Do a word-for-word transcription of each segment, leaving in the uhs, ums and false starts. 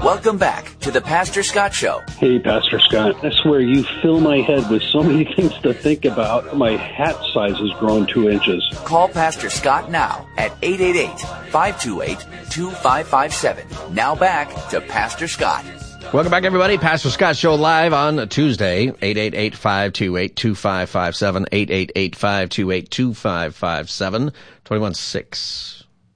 Welcome back to the Pastor Scott Show. Hey, Pastor Scott. I swear you fill my head with so many things to think about. My hat size has grown two inches. Call Pastor Scott now at eight eight eight, five two eight, two five five seven. Now back to Pastor Scott. Welcome back, everybody. Pastor Scott Show live on Tuesday, eight eight eight, five two eight, two five five seven, eight eight eight, five two eight, two five five seven, two one six.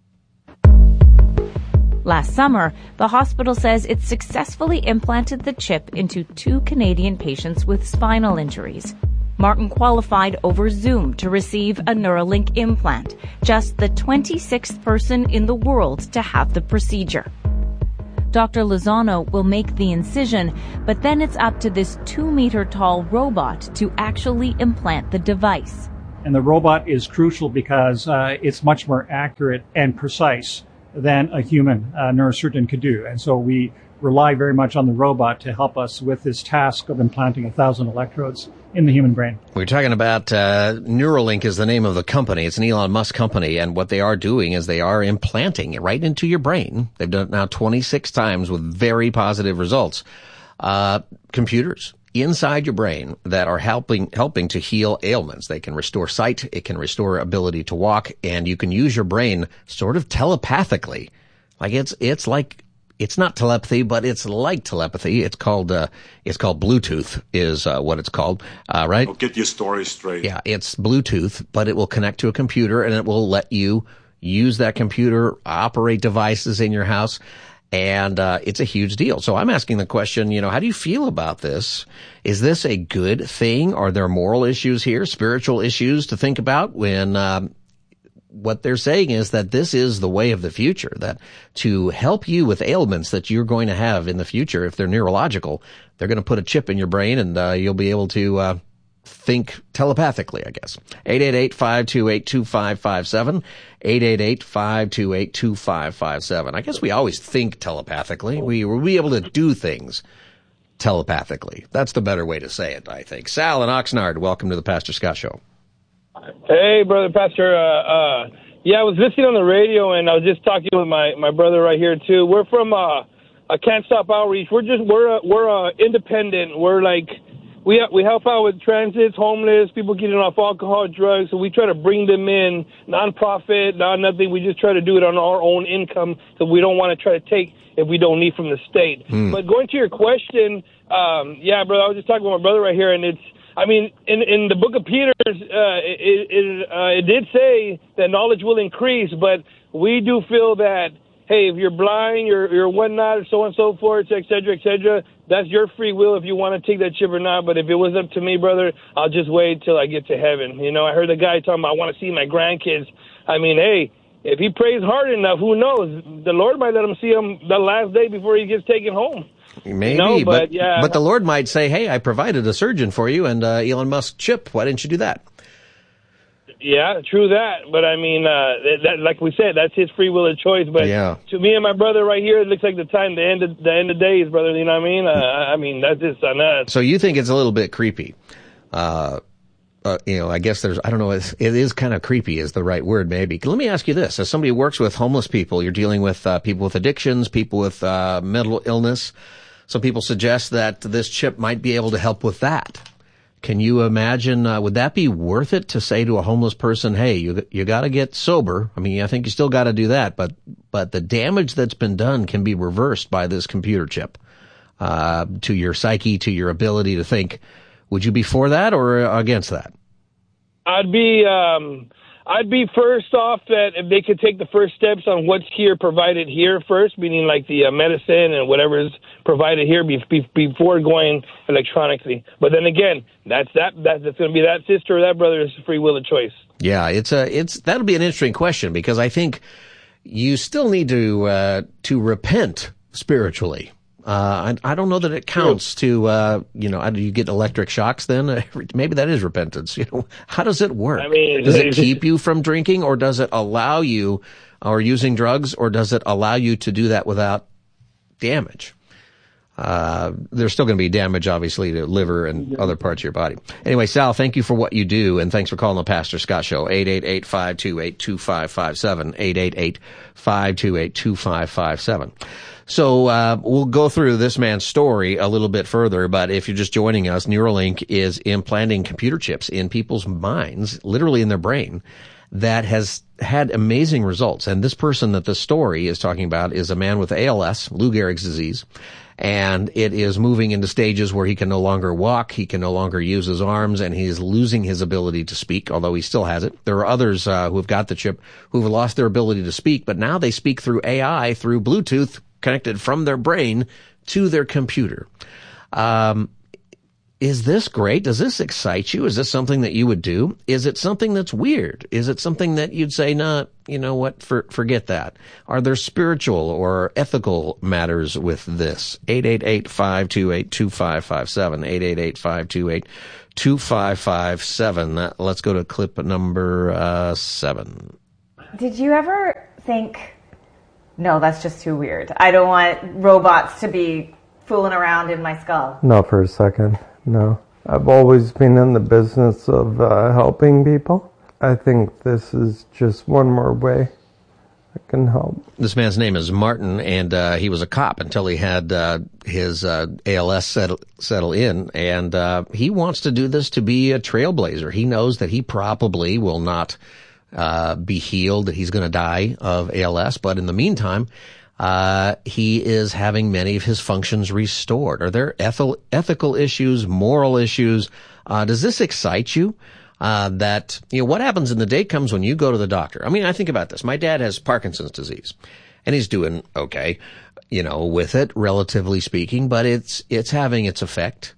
Last summer, the hospital says it successfully implanted the chip into two Canadian patients with spinal injuries. Martin qualified over Zoom to receive a Neuralink implant, just the twenty-sixth person in the world to have the procedure. Doctor Lozano will make the incision, but then it's up to this two-meter-tall robot to actually implant the device. And the robot is crucial because uh, it's much more accurate and precise than a human uh, neurosurgeon could do. And so we rely very much on the robot to help us with this task of implanting a thousand electrodes in the human brain. We're talking about uh, Neuralink is the name of the company. It's an Elon Musk company, and what they are doing is they are implanting it right into your brain. They've done it now twenty-six times with very positive results. Uh, computers inside your brain that are helping helping to heal ailments. They can restore sight, it can restore ability to walk, and you can use your brain sort of telepathically. Like it's it's like it's not telepathy, but it's like telepathy. It's called uh it's called Bluetooth is uh, what it's called, uh right? I'll get your story straight. Yeah, it's Bluetooth, but it will connect to a computer and it will let you use that computer, operate devices in your house. And uh it's a huge deal. So I'm asking the question, you know, how do you feel about this? Is this a good thing? Are there moral issues here, spiritual issues to think about when um, what they're saying is that this is the way of the future, that to help you with ailments that you're going to have in the future, if they're neurological, they're going to put a chip in your brain and uh, you'll be able to uh think telepathically, I guess. eight eight eight, five two eight, two five five seven, eight eight eight, five two eight, two five five seven. I guess we always think telepathically. We will be able to do things telepathically. That's the better way to say it, I think. Sal and Oxnard, welcome to the Pastor Scott Show. Hey, brother Pastor. Uh, uh, yeah, I was listening on the radio, and I was just talking with my, my brother right here, too. We're from uh, a Can't Stop Outreach. We're just, we're, uh, we're uh, independent. We're like... We we help out with transits, homeless, people getting off alcohol, drugs. So we try to bring them in, non-profit, not nothing. We just try to do it on our own income because we don't want to try to take if we don't need from the state. Mm. But going to your question, um, yeah, brother, I was just talking with my brother right here, and it's, I mean, in in the book of Peter, uh, it it, uh, it did say that knowledge will increase, but we do feel that, hey, if you're blind, you're, you're whatnot, so on and so forth, et cetera, et cetera, that's your free will if you want to take that chip or not. But if it was up to me, brother, I'll just wait till I get to heaven. You know, I heard a guy talking about, I want to see my grandkids. I mean, hey, if he prays hard enough, who knows? The Lord might let him see him the last day before he gets taken home. Maybe, you know, but, but, yeah. but the Lord might say, hey, I provided a surgeon for you and uh, Elon Musk chip. Why didn't you do that? Yeah, true that. But, I mean, uh, that, like we said, that's his free will of choice. But yeah. To me and my brother right here, it looks like the time, the end of, the end of days, brother. You know what I mean? Uh, I mean, that's just on us. So you think it's a little bit creepy. Uh, uh, you know, I guess there's, I don't know, it's, it is kind of creepy is the right word, maybe. Let me ask you this. As somebody who works with homeless people, you're dealing with uh, people with addictions, people with uh, mental illness. Some people suggest that this chip might be able to help with that. Can you imagine, uh, would that be worth it to say to a homeless person, hey, you you got to get sober? I mean, I think you still got to do that, but but the damage that's been done can be reversed by this computer chip uh, to your psyche, to your ability to think. Would you be for that or against that? I'd be um, I'd be first off that if they could take the first steps on what's here provided here first, meaning like the uh, medicine and whatever is provided here be, be, before going electronically. But then again, that's that that's, that's going to be that sister or that brother's free will of choice. Yeah, it's a it's that'll be an interesting question because I think you still need to uh, to repent spiritually. Uh, I, I don't know that it counts to, uh, you know, do you get electric shocks then? Maybe that is repentance. You know, how does it work? I mean, does it keep you from drinking or does it allow you or using drugs or does it allow you to do that without damage? uh, there's still going to be damage, obviously, to liver and yeah. other parts of your body. Anyway, Sal, thank you for what you do, and thanks for calling the Pastor Scott Show. eight eight eight, five two eight, two five five seven, eight eight eight, five two eight, two five five seven. So uh we'll go through this man's story a little bit further, but if you're just joining us, Neuralink is implanting computer chips in people's minds, literally in their brain, that has had amazing results. And this person that the story is talking about is a man with A L S, Lou Gehrig's disease, and it is moving into stages where he can no longer walk, he can no longer use his arms, and he is losing his ability to speak, although he still has it. There are others uh, who have got the chip who have lost their ability to speak, but now they speak through A I, through Bluetooth, connected from their brain to their computer. Um, is this great? Does this excite you? Is this something that you would do? Is it something that's weird? Is it something that you'd say, nah, you know what, for, forget that? Are there spiritual or ethical matters with this? eight eight eight, five two eight, two five five seven, eight eight eight, five two eight, two five five seven. Uh, let's go to clip number uh, seven. Did you ever think, no, that's just too weird, I don't want robots to be fooling around in my skull? Not for a second, no. I've always been in the business of uh, helping people. I think this is just one more way I can help. This man's name is Martin, and uh, he was a cop until he had uh, his uh, A L S settle, settle in, and uh, he wants to do this to be a trailblazer. He knows that he probably will not uh be healed, that he's going to die of A L S, but in the meantime, uh he is having many of his functions restored. Are there ethical ethical issues, moral issues? Uh does this excite you? Uh that, you know, what happens in the day comes when you go to the doctor. I mean, I think about this. My dad has Parkinson's disease, and he's doing okay, you know, with it, relatively speaking, but it's it's having its effect.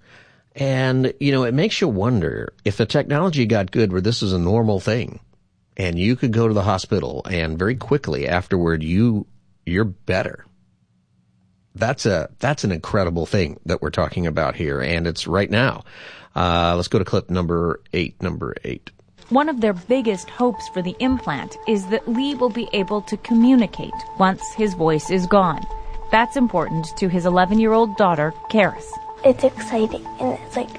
And, you know, it makes you wonder if the technology got good where this is a normal thing, and you could go to the hospital and very quickly afterward you you're better. That's a that's an incredible thing that we're talking about here, and it's right now. Uh, let's go to clip number eight. Number eight. One of their biggest hopes for the implant is that Lee will be able to communicate once his voice is gone. That's important to his eleven-year-old daughter, Karis. It's exciting, and it's like,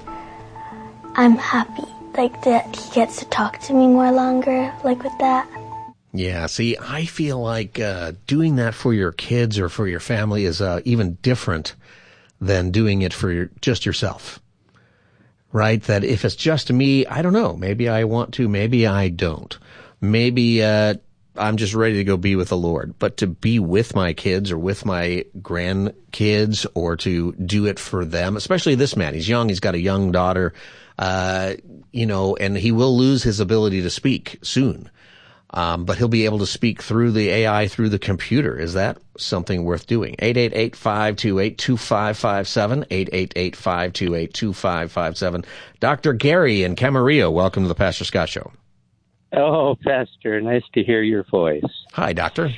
I'm happy. Like that he gets to talk to me more longer, like with that. Yeah, see, I feel like uh, doing that for your kids or for your family is uh, even different than doing it for your, just yourself, right? That if it's just me, I don't know, maybe I want to, maybe I don't. Maybe uh, I'm just ready to go be with the Lord. But to be with my kids or with my grandkids or to do it for them, especially this man, he's young, he's got a young daughter, uh, you know, and he will lose his ability to speak soon. Um, but he'll be able to speak through the A I, through the computer. Is that something worth doing? eight eight eight, five two eight, two five five seven, eight eight eight, five two eight, two five five seven. Doctor Gary in Camarillo, welcome to the Pastor Scott Show. Oh, Pastor, nice to hear your voice. Hi, Doctor.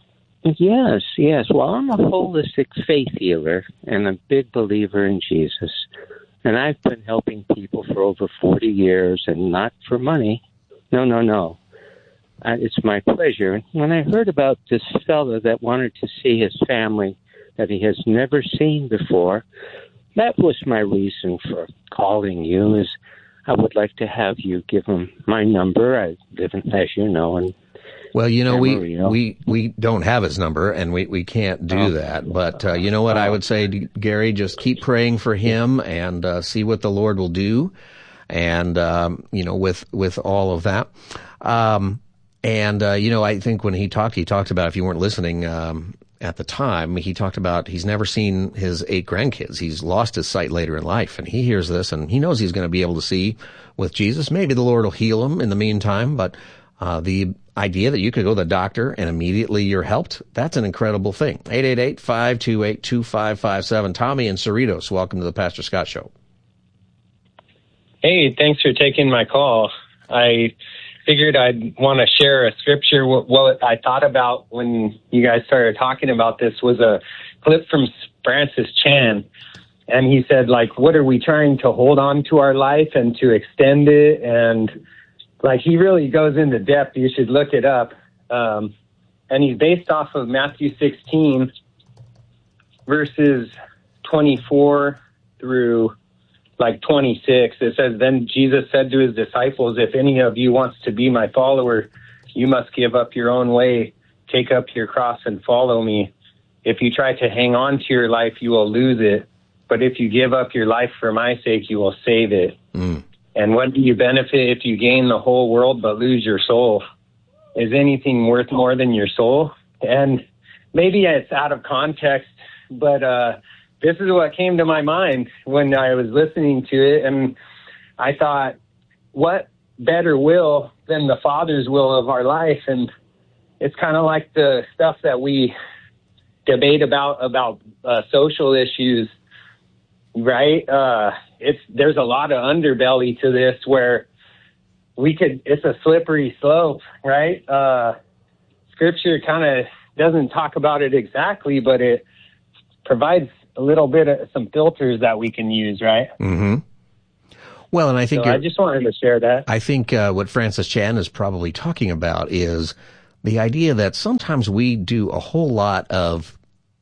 Yes, yes. Well, I'm a holistic faith healer and a big believer in Jesus. And I've been helping people for over forty years, and not for money. No, no, no. Uh, it's my pleasure. When I heard about this fellow that wanted to see his family that he has never seen before, that was my reason for calling you, is I would like to have you give him my number. I live in, as you know, in Well, you know, we, we, we don't have his number, and we, we can't do oh. that. But uh, you know what I would say, Gary? Just keep praying for him and uh, see what the Lord will do. And, um, you know, with, with all of that. Um, And, uh, you know, I think when he talked, he talked about, if you weren't listening um, at the time, he talked about he's never seen his eight grandkids. He's lost his sight later in life. And he hears this, and he knows he's going to be able to see with Jesus. Maybe the Lord will heal him in the meantime. But uh, the idea that you could go to the doctor and immediately you're helped, that's an incredible thing. eight eight eight, five two eight, two five five seven. Tommy in Cerritos, welcome to the Pastor Scott Show. Hey, thanks for taking my call. I figured I'd want to share a scripture. What I thought about when you guys started talking about this was a clip from Francis Chan. And he said, like, what are we trying to hold on to our life and to extend it? And, like, he really goes into depth. You should look it up. Um, and he's based off of Matthew sixteen, verses twenty-four through like twenty-six. It says, then Jesus said to his disciples, if any of you wants to be my follower, you must give up your own way, take up your cross and follow me. If you try to hang on to your life, you will lose it. But if you give up your life for my sake, you will save it. Mm. And what do you benefit if you gain the whole world but lose your soul? Is anything worth more than your soul? And maybe it's out of context, but uh, this is what came to my mind when I was listening to it. And I thought, what better will than the Father's will of our life? And it's kind of like the stuff that we debate about, about uh, social issues, right? Uh, it's, there's a lot of underbelly to this where we could, it's a slippery slope, right? Uh, scripture kind of doesn't talk about it exactly, but it provides a little bit of some filters that we can use, right? Mm-hmm. Well, and I think so I just wanted to share that. I think uh, what Francis Chan is probably talking about is the idea that sometimes we do a whole lot of,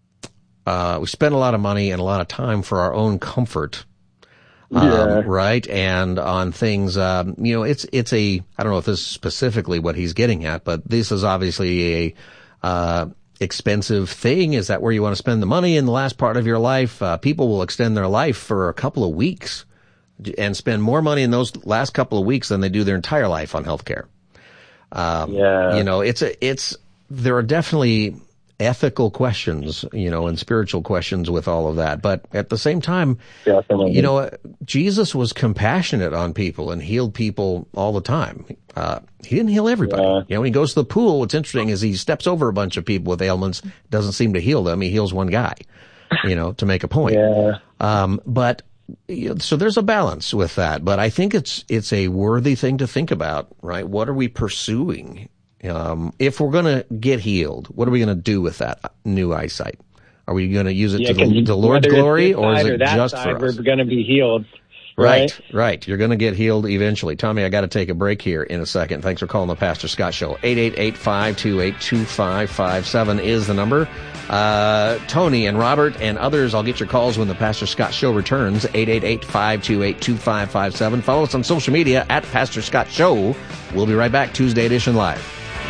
uh, we spend a lot of money and a lot of time for our own comfort. Um, yeah. Right. And on things, um, you know, it's, it's a, I don't know if this is specifically what he's getting at, but this is obviously a, uh, expensive thing. Is that where you want to spend the money in the last part of your life? Uh, people will extend their life for a couple of weeks and spend more money in those last couple of weeks than they do their entire life on healthcare. Um, yeah. You know, it's a, it's, there are definitely ethical questions, you know, and spiritual questions with all of that. But at the same time, Definitely. you know, Jesus was compassionate on people and healed people all the time. Uh, he didn't heal everybody. Yeah. You know, when he goes to the pool, what's interesting is he steps over a bunch of people with ailments, doesn't seem to heal them. He heals one guy, you know, to make a point. Yeah. Um, but, you know, so there's a balance with that. But I think it's, it's a worthy thing to think about, right? What are we pursuing? Um, if we're going to get healed, what are we going to do with that new eyesight? Are we going to use it Yeah, to the, the Lord's glory, or is or it that just side, for us? we're going to be healed. Right, Right. right. You're going to get healed eventually. Tommy, I got to take a break here in a second. Thanks for calling the Pastor Scott Show. eight eight eight, five two eight, two five five seven is the number. Uh, Tony and Robert and others, I'll get your calls when the Pastor Scott Show returns. eight eight eight, five two eight, two five five seven. Follow us on social media at Pastor Scott Show. We'll be right back. Tuesday edition live.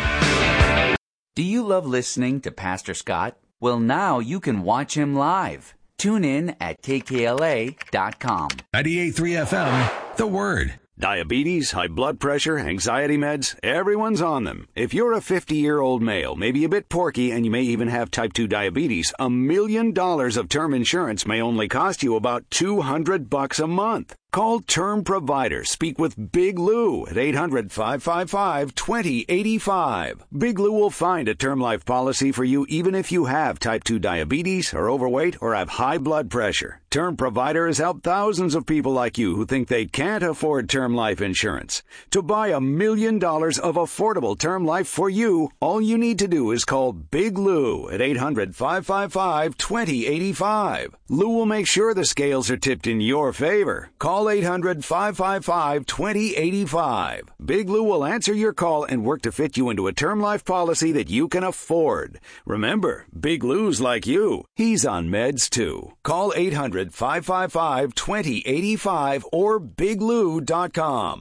Do you love listening to Pastor Scott? Well, now you can watch him live. Tune in at K K L A dot com. ninety-eight point three F M, The Word. Diabetes, high blood pressure, anxiety meds, everyone's on them. If you're a fifty-year-old male, maybe a bit porky, and you may even have type two diabetes, a million dollars of term insurance may only cost you about two hundred bucks a month. Call Term Provider. Speak with Big Lou at eight hundred, five five five, two zero eight five. Big Lou will find a term life policy for you even if you have type two diabetes, are overweight, or have high blood pressure. Term Provider has helped thousands of people like you who think they can't afford term life insurance. To buy a million dollars of affordable term life for you, all you need to do is call Big Lou at eight hundred, five five five, two zero eight five. Lou will make sure the scales are tipped in your favor. Call eight hundred, five five five, two zero eight five. Big Lou will answer your call and work to fit you into a term life policy that you can afford. Remember, Big Lou's like you. He's on meds too. Call eight hundred, five five five, two zero eight five or big lou dot com.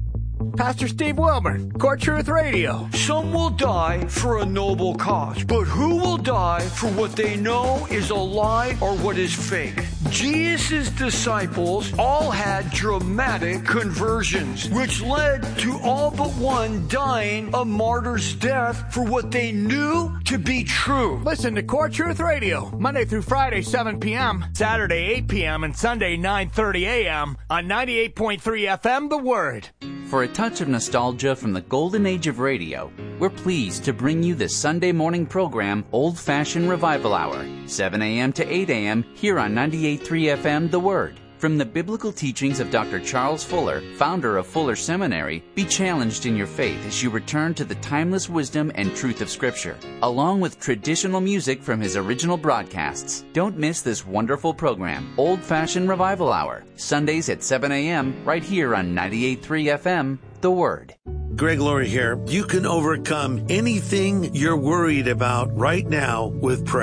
Pastor Steve Wilmer, Core Truth Radio. Some will die for a noble cause, but who will die for what they know is a lie or what is fake? Jesus' disciples all had dramatic conversions, which led to all but one dying a martyr's death for what they knew to be true. Listen to Core Truth Radio, Monday through Friday, seven p.m., Saturday, eight p.m., and Sunday, nine thirty a.m. on ninety-eight point three F M, The Word. For a touch of nostalgia from the golden age of radio, we're pleased to bring you the Sunday morning program Old Fashioned Revival Hour, seven a.m. to eight a.m. here on ninety-eight point three F M The Word. From the biblical teachings of Doctor Charles Fuller, founder of Fuller Seminary, be challenged in your faith as you return to the timeless wisdom and truth of Scripture, along with traditional music from his original broadcasts. Don't miss this wonderful program, Old Fashioned Revival Hour, Sundays at seven a.m. right here on ninety-eight point three F M The Word. Greg Laurie here. You can overcome anything you're worried about right now with prayer.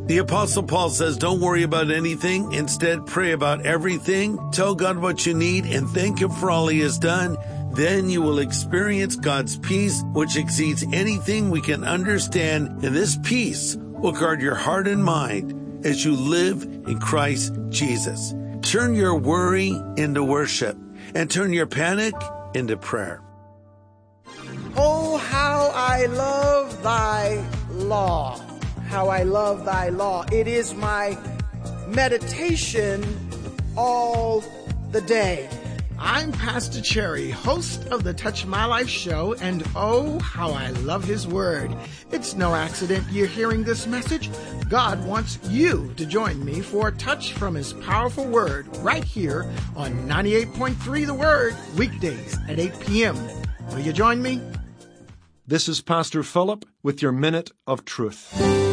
The Apostle Paul says, don't worry about anything. Instead, pray about everything. Tell God what you need and thank Him for all He has done. Then you will experience God's peace, which exceeds anything we can understand. And this peace will guard your heart and mind as you live in Christ Jesus. Turn your worry into worship and turn your panic into prayer. Oh, how I love thy law. How I love thy law. It is my meditation all the day. I'm Pastor Cherry, host of the Touch My Life show, and oh, how I love his word. It's no accident you're hearing this message. God wants you to join me for a touch from his powerful word right here on ninety-eight point three The Word, weekdays at eight p.m. Will you join me? This is Pastor Philip with your Minute of Truth.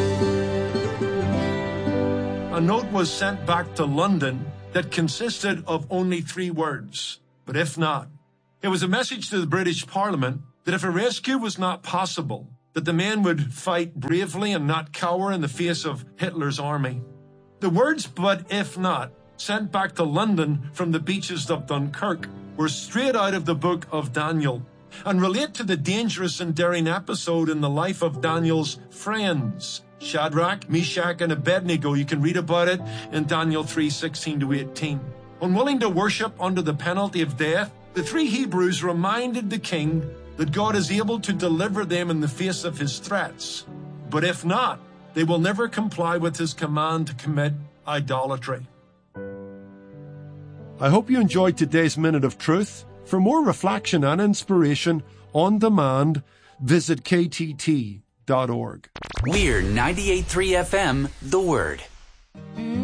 A note was sent back to London that consisted of only three words, but if not. It was a message to the British Parliament that if a rescue was not possible, that the men would fight bravely and not cower in the face of Hitler's army. The words, but if not, sent back to London from the beaches of Dunkirk were straight out of the book of Daniel and relate to the dangerous and daring episode in the life of Daniel's friends, Shadrach, Meshach, and Abednego. You can read about it in Daniel three sixteen to eighteen. Unwilling to worship under the penalty of death, the three Hebrews reminded the king that God is able to deliver them in the face of his threats. But if not, they will never comply with his command to commit idolatry. I hope you enjoyed today's Minute of Truth. For more reflection and inspiration on demand, visit K T T dot org. We're ninety-eight point three F M, The Word.